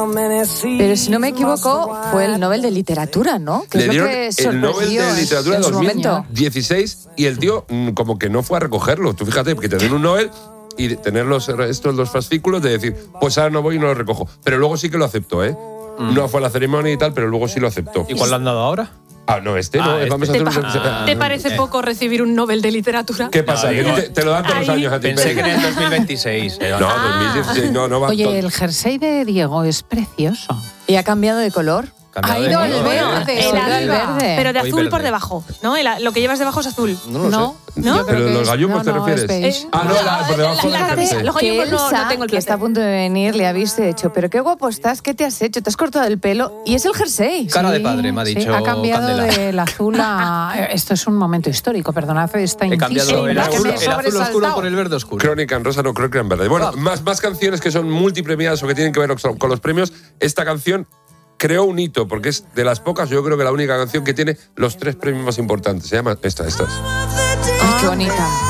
Pero si no me equivoco, fue el Nobel de Literatura, ¿no? Que Le es lo dieron que el Nobel de sorprendió Literatura en su momento. 2016 y el tío como que no fue a recogerlo. Tú fíjate, que te den un Nobel y tener los fascículos de decir, pues ahora no voy y no lo recojo. Pero luego sí que lo aceptó, ¿eh? No fue a la ceremonia y tal, pero luego sí lo aceptó. ¿Y cuál le han dado ahora? Ah, no, no. Vamos a hacer ¿Te parece poco recibir un Nobel de Literatura? ¿Qué pasa? No, Que te lo dan todos los años a ti. Pensé que era en 2026. No, 2016 no va. Oye, el jersey de Diego es precioso. ¿Y ha cambiado de color? Ha ido al verde. El arriba. verde. Pero de Muy azul verde. por debajo, ¿no? Lo que llevas debajo es azul. No lo sé. ¿No? Yo creo ¿Pero que los es- gallumbos te no, refieres? es beige. Ah, no, por debajo la del camisa, jersey. los Que gallumbos no Elsa, tengo el que está a placer. punto de venir, le ha visto y ha dicho, pero qué guapo estás, ¿qué te has hecho? Te has cortado el pelo y es el jersey. Cara de padre, me ha Sí, dicho ha cambiado Candela. del azul a... Esto es un momento histórico, perdonad esta He cambiado el azul oscuro por el verde oscuro. Crónica en rosa, no creo que en verde. Bueno, más canciones que son multipremiadas o que tienen que ver con los premios. Esta canción creó un hito, porque es de las pocas, yo creo que la única canción que tiene los 3 premios más importantes. Se llama esta. Ay, qué bonita.